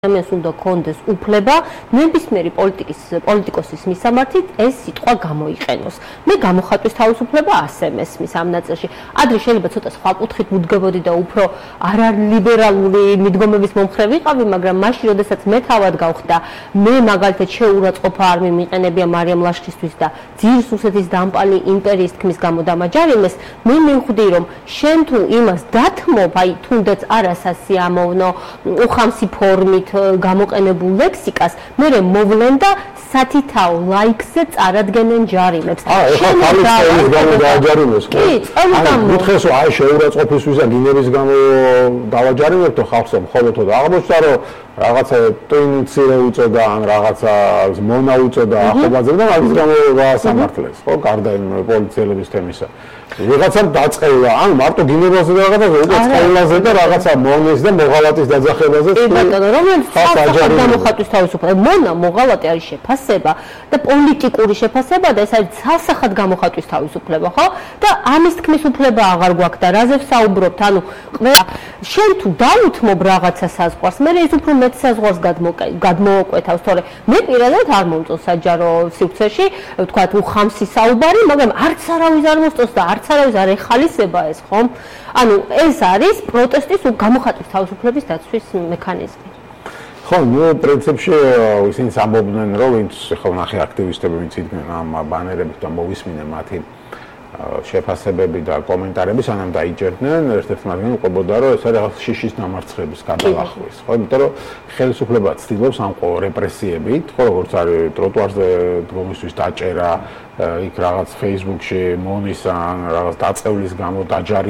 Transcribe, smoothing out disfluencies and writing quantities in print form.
ადამიანს უნდა კონდეს უფლება ნებისმიერი პოლიტიკოსის მისამართით ეს სიტყვა გამოიყენოს. მე გამოხატვის თავისუფლება ასე მესმის ამ ნაწილში. ადრე შეიძლება ცოტა სხვა კუთხით ვუდგებოდი და უფრო არალიბერალური მიდგომების მომხრე ვიყავი, მაგრამ მაშინ, როდესაც მე თავად გავხდა, მე მაგალითად შეურაცხყოფა არ მიმიყენებია მარიამ ლაშქრისთვის და ძირს რუსეთის დამპალი იმპერიის თქმის გამო დამაჯარიმეს, მე მივხვდი, რომ შენ თუ იმას დათმობ, აი თუნდაც არასასიამოვნო, უხამსი ფორმით გამოყენებულ ლექსიკას, მე მოვლენ და სათითაო ლაიქზე წარადგენენ ჯარიმებს. ეხლა თავის გამო დააჯარიმეს. კი, მითხეს, აი შეურაცხყოფისთვის და გინების გამო დავაჯარიმებთო ხალხს, მხოლოდ აღმოჩნდა, რომ რაღაცა ტვინიცირე უწოდა ან რაღაცა მონა უწოდა ახობაზე და მაგის გამო გაასამართლეს, ხო, გარდა იმ პოლიციელების თემისა. ვიღაცამ დაწყევლა, ან მარტო გინებაზე და რაღაცა უკვე წყევლაზე და რაღაცა მონეს და მოღალატის დაძახებაზე. კი ბატონო, რომელიც სასახად გამოხატვის თავისუფლება. მონა მოღალატი არის შეფასება და პოლიტიკური შეფასება და ეს არის სასახად გამოხატვის თავისუფლება, ხო? და ამის თქმის უფლება აღარ გვაქვს და რაზე ვსაუბრობთ? ანუ ყველა შენ თუ დაუთმობ რაღაცა საზღვარს, მე ის უფრო მეც საზღვარს გადმოუკვეთავს, თორე მე პირადად არ მომწონს საჯარო სივრცეში, ვთქვათ, უხამსი საუბარი, მაგრამ არც არავის არ მოსწონს და არც არავის არ ეხალისება ეს, ხომ? ანუ ეს არის პროტესტის გამოხატვის თავისუფლების დაცვის მექანიზმი. ხო, ნუ პრინციპში ისინი ამბობდნენ, რომ ვინც ახლა ნახე აქტივისტები ვინც იდგნენ ამ ბანერებით და მოვისმინე მათი შეფასებები და კომენტარები სანამ დაიჯერდნენ, ერთ-ერთი მათგანი უყვებოდა, რომ ეს არის შიშის დამარცხების გადალახვის, ხო? იმიტომ რომ ხელისუფლება ცდილობს ამ რეპრესიებით, ხო, როგორც არის ტროტუარზე დგომისთვის დაჭერა, იქ რაღაც Facebook-ში მონის ან რაღაც დაწევლის გამო დაჯარი